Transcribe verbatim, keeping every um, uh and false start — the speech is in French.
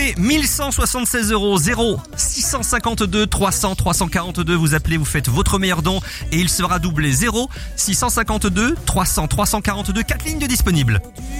gagner mille cent soixante-seize euros. zéro six cent cinquante-deux trois cents trois cent quarante-deux. Vous appelez, vous faites votre meilleur don et il sera doublé. zéro six cent cinquante-deux trois cents trois cent quarante-deux. Quatre lignes de disponibles.